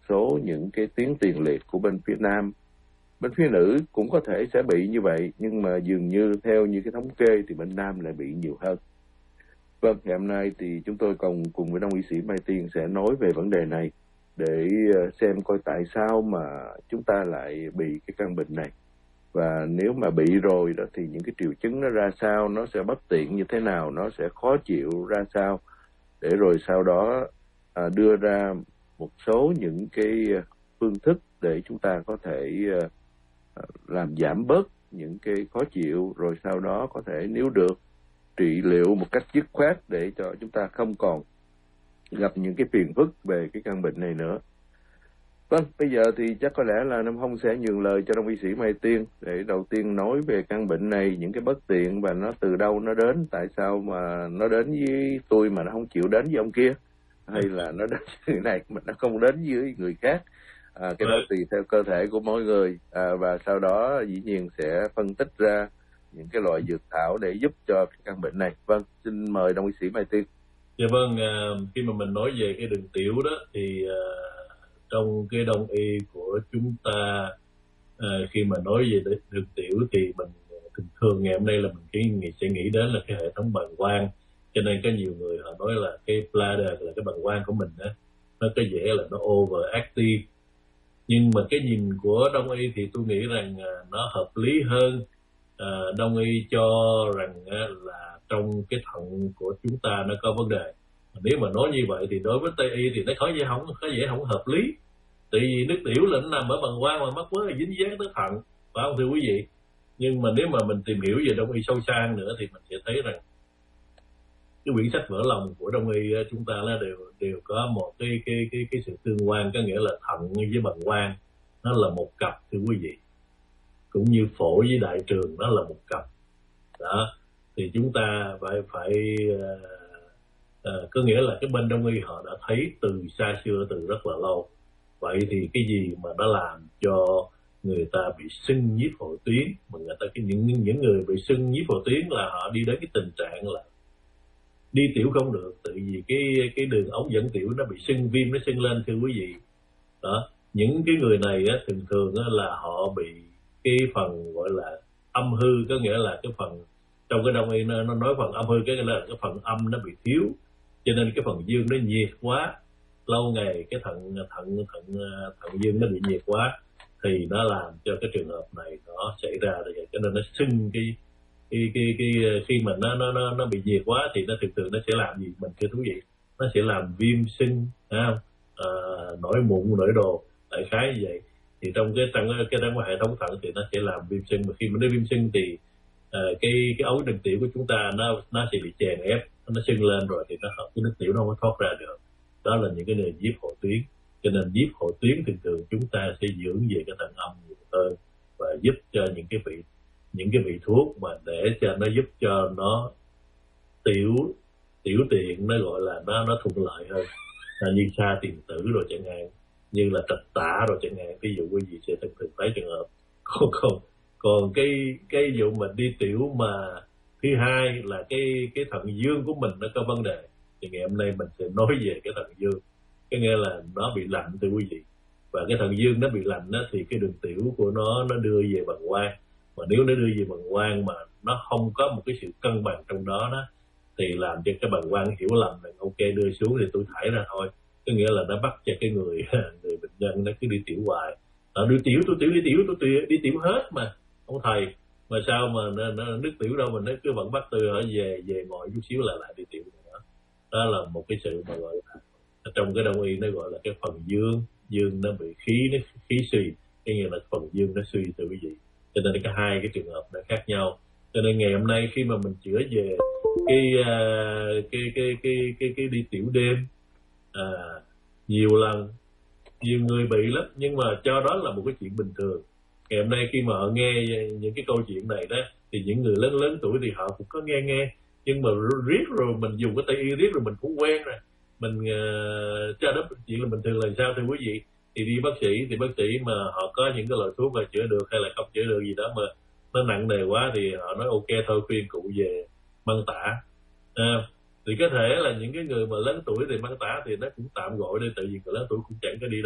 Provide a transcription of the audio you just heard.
số những cái tuyến tiền liệt của bên phía nam. Bên phía nữ cũng có thể sẽ bị như vậy, nhưng mà dường như theo như cái thống kê thì bên nam lại bị nhiều hơn. Vâng, ngày hôm nay thì chúng tôi cùng với Đông y sĩ Mai Tiên sẽ nói về vấn đề này để xem coi tại sao mà chúng ta lại bị cái căn bệnh này. Và nếu mà bị rồi đó thì những cái triệu chứng nó ra sao, nó sẽ bất tiện như thế nào, nó sẽ khó chịu ra sao, để rồi sau đó đưa ra một số những cái phương thức để chúng ta có thể làm giảm bớt những cái khó chịu, rồi sau đó có thể nếu được trị liệu một cách dứt khoát để cho chúng ta không còn gặp những cái phiền phức về cái căn bệnh này nữa. Vâng, bây giờ thì chắc có lẽ là Nam Hồng sẽ nhường lời cho Đông y sĩ Mai Tiên để đầu tiên nói về căn bệnh này, những cái bất tiện và nó từ đâu nó đến, tại sao mà nó đến với tôi mà nó không chịu đến với ông kia, hay là nó đến với người này mà nó không đến với người khác. Cái đó tùy theo cơ thể của mỗi người, và sau đó dĩ nhiên sẽ phân tích ra những cái loại dược thảo để giúp cho cái căn bệnh này. Vâng, xin mời Đông y sĩ Mai Tiên. Dạ vâng, khi mà mình nói về cái đường tiểu đó thì trong cái đông y của chúng ta, khi mà nói về đường tiểu thì mình thường ngày hôm nay là mình sẽ nghĩ đến là cái hệ thống bàng quang, cho nên có nhiều người họ nói là cái bladder là cái bàng quang của mình đó, nó có vẻ là nó overactive. Nhưng mà cái nhìn của đông y thì tôi nghĩ rằng nó hợp lý hơn. Đông y cho rằng là trong cái thận của chúng ta nó có vấn đề. Nếu mà nói như vậy thì đối với Tây y thì nó có vẻ không hợp lý. Tại vì nước tiểu là nó nằm ở bàng quang mà mắc mới là dính dáng tới thận, phải không thưa quý vị? Nhưng mà nếu mà mình tìm hiểu về đông y sâu xa nữa thì mình sẽ thấy rằng cái quyển sách vỡ lòng của đông y chúng ta là đều có một cái sự tương quan, có nghĩa là thận với bàng quang nó là một cặp thưa quý vị, cũng như phổi với đại trường nó là một cặp đó. Thì chúng ta phải có nghĩa là cái bên đông y họ đã thấy từ xa xưa, từ rất là lâu. Vậy thì cái gì mà nó làm cho người ta bị sưng nhiếp hội tuyến, mà người ta những người bị sưng nhiếp hội tuyến là họ đi đến cái tình trạng là đi tiểu không được, tại vì cái đường ống dẫn tiểu nó bị sưng, viêm nó sưng lên thưa quý vị đó. Những cái người này á, thường là họ bị cái phần gọi là âm hư, có nghĩa là cái phần trong cái đông y nó nói phần âm hư, cái là cái phần âm nó bị thiếu, cho nên cái phần dương nó nhiệt quá, lâu ngày cái thận dương nó bị nhiệt quá thì nó làm cho cái trường hợp này nó xảy ra rồi, cho nên nó sưng cái khi mà nó bị nhiệt quá thì nó thường nó sẽ làm gì mình thưa quý vị, nó sẽ làm viêm sưng, thấy không? Nổi mụn nổi đồ, đại khái như vậy. Thì trong hệ thống thận thì nó sẽ làm viêm sưng, mà khi mà nó viêm sưng thì cái ống đường tiểu của chúng ta nó sẽ bị chèn ép, nó sưng lên rồi thì cái nước tiểu nó không có thoát ra được. Đó là những cái nền nhiếp hội tuyến. Cho nên nhiếp hội tuyến thường chúng ta sẽ dưỡng về cái thận âm nhiều hơn, và giúp cho những cái vị thuốc mà để cho nó giúp cho nó tiểu tiện, nó gọi là nó thuận lợi hơn, như sa tiền tử rồi chẳng hạn, như là trạch tả rồi chẳng hạn. Ví dụ quý vị sẽ thường thấy trường hợp còn cái vụ mà đi tiểu mà thứ hai là cái thận dương của mình nó có vấn đề, thì ngày hôm nay mình sẽ nói về cái thận dương, cái nghĩa là nó bị lạnh thưa quý vị. Và cái thận dương nó bị lạnh đó, thì cái đường tiểu của nó đưa về bàng quang, mà nếu nó đưa về bàng quang mà nó không có một cái sự cân bằng trong đó thì làm cho cái bàng quang hiểu lầm là ok đưa xuống thì tôi thải ra thôi, có nghĩa là nó bắt cho cái người bệnh nhân nó cứ đi tiểu hoài. Tôi đi tiểu hết mà ông thầy, mà sao mà nó nước tiểu đâu mà nó cứ vẫn bắt tôi ở về ngồi chút xíu lại đi tiểu nữa. Đó là một cái sự mà gọi là trong cái đông y nó gọi là cái phần dương nó bị khí suy, cái nghĩa là phần dương nó suy từ quý vị. Cho nên cái hai cái trường hợp nó khác nhau. Cho nên ngày hôm nay khi mà mình chữa về cái đi tiểu đêm nhiều lần, nhiều người bị lắm, nhưng mà cho đó là một cái chuyện bình thường. Ngày hôm nay khi mà họ nghe những cái câu chuyện này đó, thì những người lớn tuổi thì họ cũng có nghe, nhưng mà riết rồi mình dùng cái Tây y riết rồi mình cũng quen rồi, mình cho đó chuyện là bình thường là sao thưa quý vị. Thì đi bác sĩ thì bác sĩ mà họ có những cái loại thuốc mà chữa được hay là không chữa được gì đó mà nó nặng nề quá thì họ nói ok thôi, khuyên cụ về Măng Tả. Thì có thể là những cái người mà lớn tuổi thì Măng Tả thì nó cũng tạm gọi đi, tại vì người lớn tuổi cũng chẳng có đi